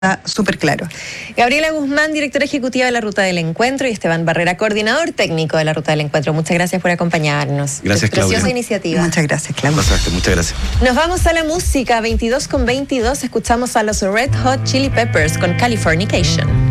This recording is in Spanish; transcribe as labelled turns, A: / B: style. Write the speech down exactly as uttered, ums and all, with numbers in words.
A: Está súper claro. Gabriela Guzmán, directora ejecutiva de la Ruta del Encuentro, y Esteban Barrera, coordinador técnico de la Ruta del Encuentro. Muchas gracias por acompañarnos.
B: Gracias, Claudia.
A: Preciosa iniciativa.
C: Muchas gracias, Claudia.
B: Pasaste, muchas gracias.
A: Nos vamos a la música. veintidós con veintidós. Escuchamos a los Red Hot Chili Peppers con Californication.